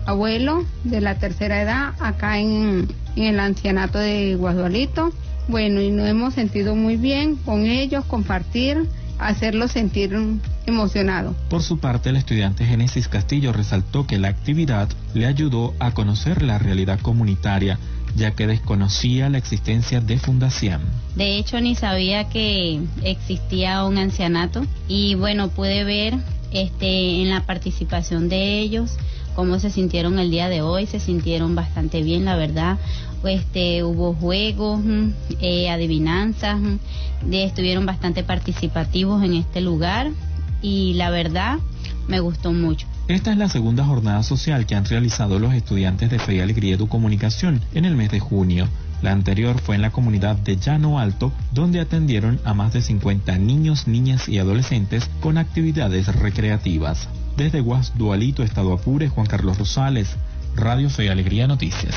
abuelo de la tercera edad acá en el ancianato de Guasdualito. Bueno, y nos hemos sentido muy bien con ellos, compartir, hacerlos sentir emocionados. Por su parte, el estudiante Génesis Castillo resaltó que la actividad le ayudó a conocer la realidad comunitaria, ya que desconocía la existencia de fundación. De hecho, ni sabía que existía un ancianato y bueno, pude ver en la participación de ellos cómo se sintieron el día de hoy. Se sintieron bastante bien, la verdad. Hubo juegos, adivinanzas, estuvieron bastante participativos en este lugar y la verdad me gustó mucho. Esta es la segunda jornada social que han realizado los estudiantes de Fe y Alegría Educomunicación en el mes de junio. La anterior fue en la comunidad de Llano Alto, donde atendieron a más de 50 niños, niñas y adolescentes con actividades recreativas. Desde Guasdualito, Estado Apure, Juan Carlos Rosales, Radio Fe y Alegría Noticias.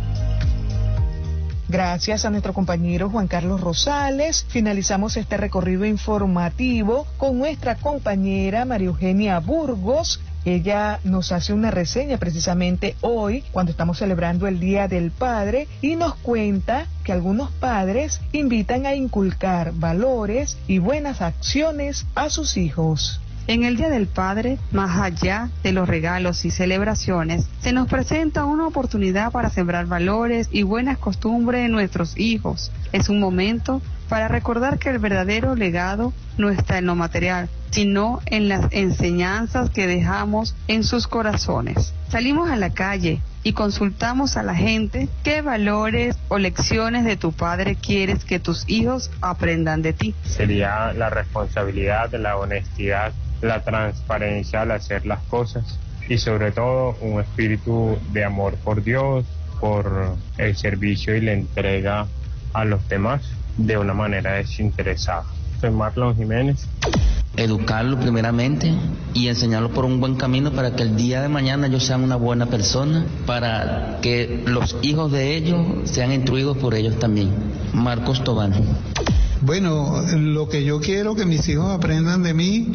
Gracias a nuestro compañero Juan Carlos Rosales, finalizamos este recorrido informativo con nuestra compañera María Eugenia Burgos. Ella nos hace una reseña precisamente hoy, cuando estamos celebrando el Día del Padre, y nos cuenta que algunos padres invitan a inculcar valores y buenas acciones a sus hijos. En el Día del Padre, más allá de los regalos y celebraciones, se nos presenta una oportunidad para sembrar valores y buenas costumbres en nuestros hijos. Es un momento para recordar que el verdadero legado no está en lo material, sino en las enseñanzas que dejamos en sus corazones. Salimos a la calle y consultamos a la gente qué valores o lecciones de tu padre quieres que tus hijos aprendan de ti. Sería la responsabilidad, la honestidad, la transparencia al hacer las cosas y sobre todo un espíritu de amor por Dios, por el servicio y la entrega a los demás de una manera desinteresada. Soy Marlon Jiménez. Educarlo primeramente y enseñarlo por un buen camino para que el día de mañana ellos sean una buena persona, para que los hijos de ellos sean instruidos por ellos también. Marcos Tobán. Bueno, lo que yo quiero que mis hijos aprendan de mí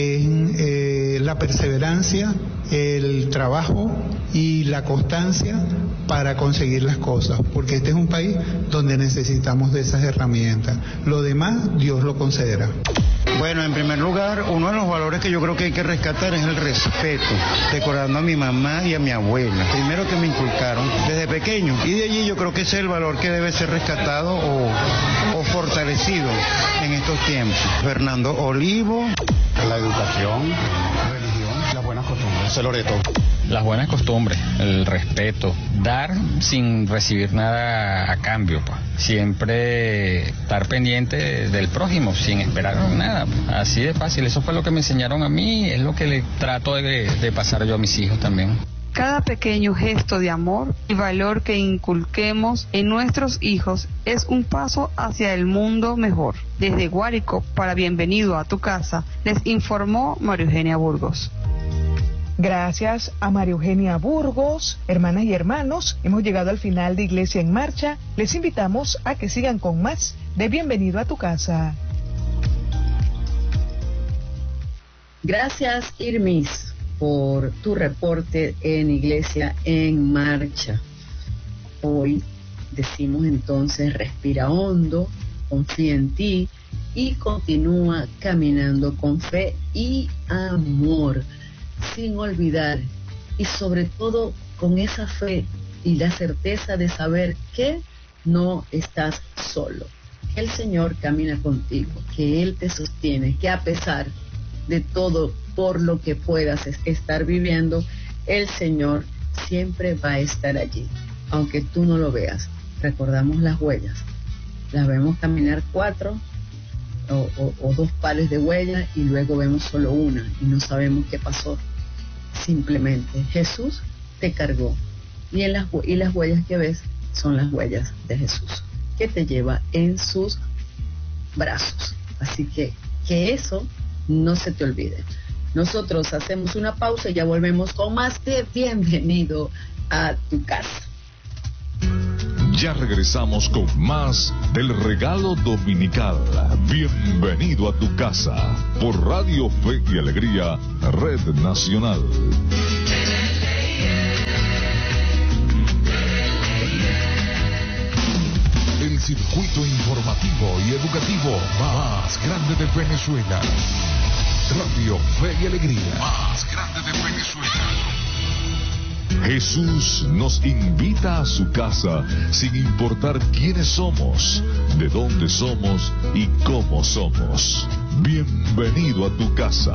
es la perseverancia, el trabajo y la constancia para conseguir las cosas, porque este es un país donde necesitamos de esas herramientas. Lo demás, Dios lo concederá. Bueno, en primer lugar, uno de los valores que yo creo que hay que rescatar es el respeto, recordando a mi mamá y a mi abuela, primero que me inculcaron desde pequeño, y de allí yo creo que ese es el valor que debe ser rescatado o fortalecido en estos tiempos. Fernando Olivo. La educación, religión, las buenas costumbres. Loreto. Las buenas costumbres, el respeto, dar sin recibir nada a cambio, pues. Siempre estar pendiente del prójimo sin esperar nada, pues. Así de fácil. Eso fue lo que me enseñaron a mí, es lo que le trato de pasar yo a mis hijos también. Cada pequeño gesto de amor y valor que inculquemos en nuestros hijos es un paso hacia el mundo mejor. Desde Guárico, para Bienvenido a tu Casa, les informó María Eugenia Burgos. Gracias a María Eugenia Burgos. Hermanas y hermanos, hemos llegado al final de Iglesia en Marcha. Les invitamos a que sigan con más de Bienvenido a tu Casa. Gracias, Irmis, por tu reporte en Iglesia en Marcha. Hoy decimos entonces: respira hondo, confía en ti y continúa caminando con fe y amor, sin olvidar, y sobre todo con esa fe y la certeza de saber que no estás solo, que el Señor camina contigo, que Él te sostiene, que a pesar de todo por lo que puedas estar viviendo, el Señor siempre va a estar allí, aunque tú no lo veas. Recordamos las huellas, las vemos caminar 4 o 2 pares de huellas y luego vemos solo una y no sabemos qué pasó. Simplemente Jesús te cargó y las huellas que ves son las huellas de Jesús, que te lleva en sus brazos. Así que eso no se te olvide. Nosotros hacemos una pausa y ya volvemos con más de Bienvenido a tu Casa. Ya regresamos con más del regalo dominical. Bienvenido a tu casa por Radio Fe y Alegría, Red Nacional. circuito informativo y educativo más grande de Venezuela. Radio Fe y Alegría. Más grande de Venezuela. Jesús nos invita a su casa sin importar quiénes somos, de dónde somos y cómo somos. Bienvenido a tu casa.